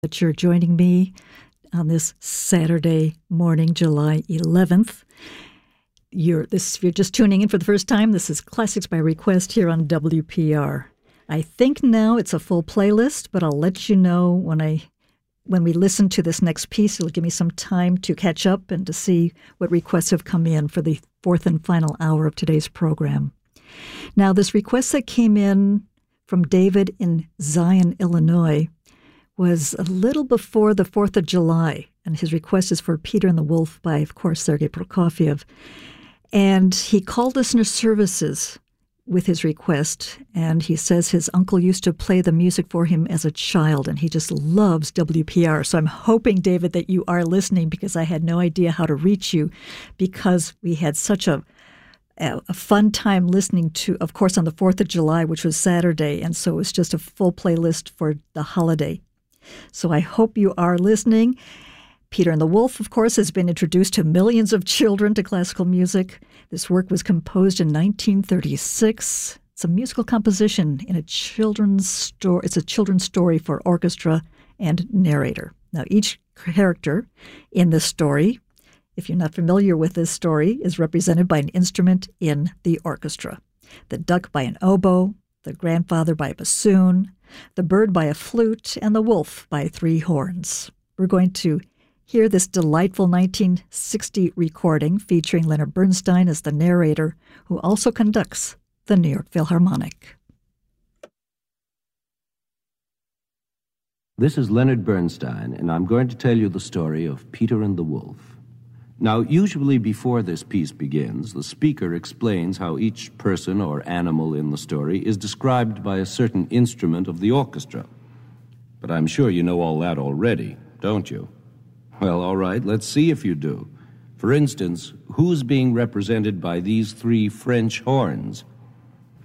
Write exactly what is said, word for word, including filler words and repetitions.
that you're joining me on this Saturday morning, July eleventh. You're this. If you're just tuning in for the first time, this is Classics by Request here on W P R. I think now it's a full playlist, but I'll let you know when I when we listen to this next piece. It'll give me some time to catch up and to see what requests have come in for the fourth and final hour of today's program. Now, this request that came in from David in Zion, Illinois, was a little before the fourth of July, and his request is for Peter and the Wolf by, of course, Sergei Prokofiev. And he called listener services with his request, and he says his uncle used to play the music for him as a child, and he just loves W P R. So I'm hoping, David, that you are listening, because I had no idea how to reach you, because we had such a a fun time listening to, of course, on the fourth of July, which was Saturday, and so it was just a full playlist for the holiday. So I hope you are listening. Peter and the Wolf, of course, has been introduced to millions of children to classical music. This work was composed in nineteen thirty-six. It's a musical composition in a children's story. It's a children's story for orchestra and narrator. Now, each character in this story, if you're not familiar with this story, is represented by an instrument in the orchestra. The duck by an oboe, the grandfather by a bassoon, the bird by a flute, and the wolf by three horns. We're going to hear this delightful nineteen sixty recording featuring Leonard Bernstein as the narrator, who also conducts the New York Philharmonic. This is Leonard Bernstein, and I'm going to tell you the story of Peter and the Wolf. Now, usually before this piece begins, the speaker explains how each person or animal in the story is described by a certain instrument of the orchestra. But I'm sure you know all that already, don't you? Well, all right, let's see if you do. For instance, who's being represented by these three French horns?